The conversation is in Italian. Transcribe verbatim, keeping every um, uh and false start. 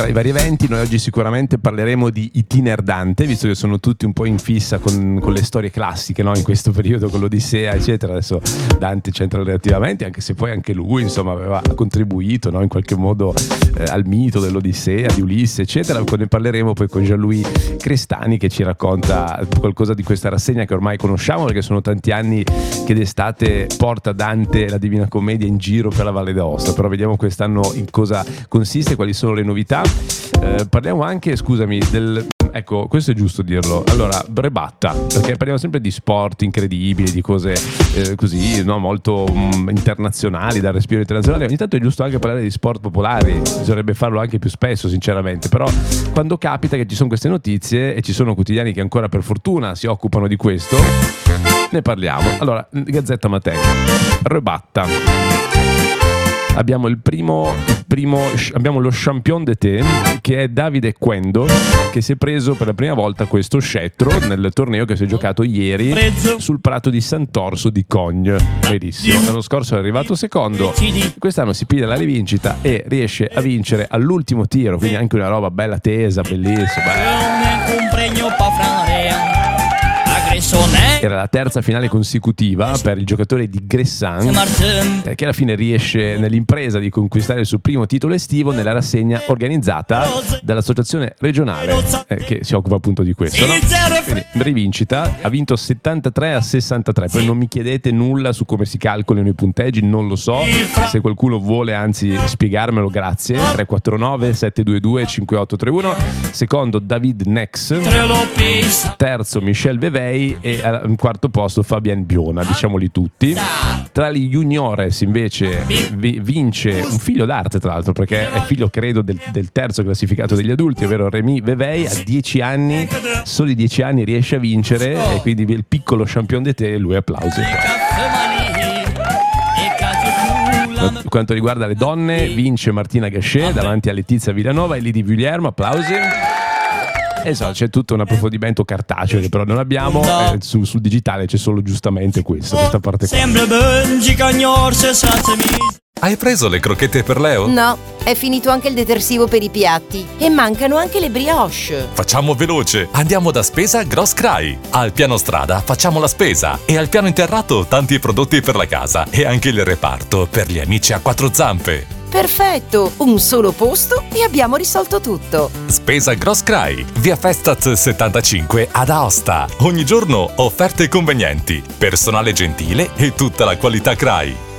tra i vari eventi noi oggi sicuramente parleremo di Itiner Dante, visto che sono tutti un po' in fissa con, con le storie classiche, no? In questo periodo con l'Odissea eccetera. Adesso Dante c'entra relativamente, anche se poi anche lui insomma aveva contribuito, no? In qualche modo eh, al mito dell'Odissea, di Ulisse eccetera. Ne parleremo poi con Gianluigi Crestani, che ci racconta qualcosa di questa rassegna che ormai conosciamo, perché sono tanti anni che d'estate porta Dante la Divina Commedia in giro per la Valle d'Aosta. Però vediamo quest'anno in cosa consiste, quali sono le novità. Eh, parliamo anche, scusami, del... Ecco, questo è giusto dirlo. Allora, Brebatta, perché parliamo sempre di sport incredibili, di cose eh, così, no? Molto mh, internazionali, dal respiro internazionale. Ogni tanto è giusto anche parlare di sport popolari, bisognerebbe farlo anche più spesso, sinceramente. Però quando capita che ci sono queste notizie e ci sono quotidiani che ancora per fortuna si occupano di questo, ne parliamo. Allora, Gazzetta Mateca, Brebatta. Abbiamo il primo, il primo, abbiamo lo champion de te, che è Davide Quendo, che si è preso per la prima volta questo scettro nel torneo che si è giocato ieri sul prato di Sant'Orso di Cogne. Benissimo. L'anno scorso è arrivato secondo, quest'anno si piglia la rivincita e riesce a vincere all'ultimo tiro, quindi anche una roba bella tesa, bellissima. Era la terza finale consecutiva per il giocatore di Gressan, eh, che alla fine riesce nell'impresa di conquistare il suo primo titolo estivo nella rassegna organizzata dall'associazione regionale eh, che si occupa appunto di questo, no? Quindi rivincita, ha vinto settantatré a sessantatré. Poi non mi chiedete nulla su come si calcolano i punteggi, non lo so. Se qualcuno vuole anzi spiegarmelo, grazie. Tre quattro nove sette due due cinque otto tre uno. Secondo David Nex, terzo Michel Vevey e al quarto posto Fabian Biona, diciamoli tutti. Tra gli juniores invece vi- vince un figlio d'arte, tra l'altro, perché è figlio credo del, del terzo classificato degli adulti, ovvero Rémi Vevey. A dieci anni, soli dieci anni riesce a vincere, e quindi il piccolo champion de te, lui applausi. Per quanto riguarda le donne, vince Martina Gachet davanti a Letizia Villanova e Lidi Guglielmo, applausi. Esatto, c'è tutto un approfondimento cartaceo che però non abbiamo, eh, su, sul digitale c'è solo giustamente questo, questa parte qua. Hai preso le crocchette per Leo? No, è finito anche il detersivo per i piatti e mancano anche le brioche. Facciamo veloce, andiamo da Spesa Gross Cry. Al piano strada facciamo la spesa e al piano interrato tanti prodotti per la casa e anche il reparto per gli amici a quattro zampe. Perfetto, un solo posto e abbiamo risolto tutto. Spesa Gross Cry, via Festaz settantacinque ad Aosta. Ogni giorno offerte convenienti, personale gentile e tutta la qualità Cry.